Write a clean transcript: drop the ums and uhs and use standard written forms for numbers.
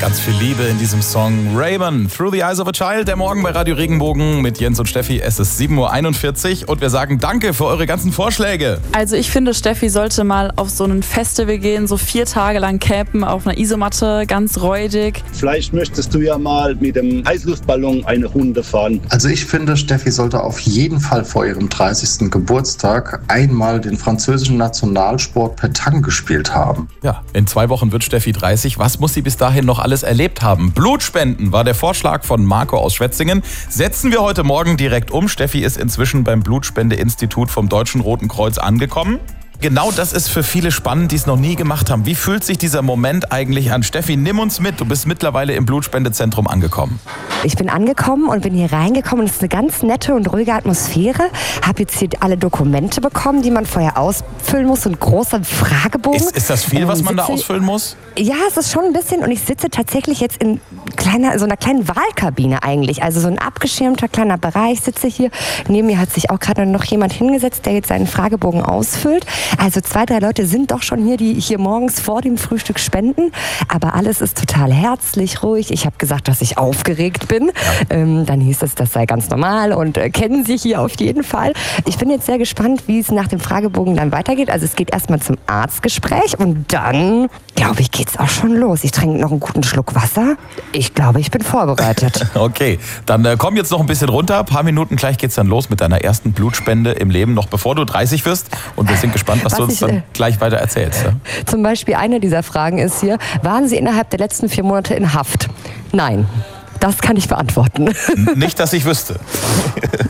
Ganz viel Liebe in diesem Song. Raven, Through the Eyes of a Child, der Morgen bei Radio Regenbogen mit Jens und Steffi. Es ist 7:41 Uhr und wir sagen danke für eure ganzen Vorschläge. Also ich finde, Steffi sollte mal auf so ein Festival gehen, so 4 Tage lang campen auf einer Isomatte, ganz räudig. Vielleicht möchtest du ja mal mit dem Heißluftballon eine Runde fahren. Also ich finde, Steffi sollte auf jeden Fall vor ihrem 30. Geburtstag einmal den französischen Nationalsport Pétanque gespielt haben. Ja, in 2 Wochen wird Steffi 30. Was muss sie bis dahin noch alles erlebt haben? Blutspenden war der Vorschlag von Marco aus Schwetzingen. Setzen wir heute Morgen direkt um. Steffi ist inzwischen beim Blutspendeinstitut vom Deutschen Roten Kreuz angekommen. Genau das ist für viele spannend, die es noch nie gemacht haben. Wie fühlt sich dieser Moment eigentlich an? Steffi, nimm uns mit. Du bist mittlerweile im Blutspendezentrum angekommen. Ich bin angekommen und bin hier reingekommen. Es ist eine ganz nette und ruhige Atmosphäre. Habe jetzt hier alle Dokumente bekommen, die man vorher ausfüllen muss. So ein großer Fragebogen. Ist das viel, was man da ausfüllen muss? Ja, es ist schon ein bisschen. Und ich sitze tatsächlich jetzt in so einer kleinen Wahlkabine eigentlich. Also so ein abgeschirmter kleiner Bereich sitze hier. Neben mir hat sich auch gerade noch jemand hingesetzt, der jetzt seinen Fragebogen ausfüllt. Also 2, 3 Leute sind doch schon hier, die hier morgens vor dem Frühstück spenden. Aber alles ist total herzlich, ruhig. Ich habe gesagt, dass ich aufgeregt bin. Dann hieß es, das sei ganz normal und kennen Sie hier auf jeden Fall. Ich bin jetzt sehr gespannt, wie es nach dem Fragebogen dann weitergeht. Also es geht erstmal zum Arztgespräch und dann, glaube ich, geht's auch schon los. Ich trinke noch einen guten Schluck Wasser. Ich glaube, ich bin vorbereitet. Okay, dann komm jetzt noch ein bisschen runter. Ein paar Minuten, gleich geht's dann los mit deiner ersten Blutspende im Leben, noch bevor du 30 wirst. Und wir sind gespannt, was du uns dann gleich weiter erzählst. Ja? Zum Beispiel eine dieser Fragen ist hier, waren Sie innerhalb der letzten 4 Monate in Haft? Nein, das kann ich beantworten. Nicht, dass ich wüsste.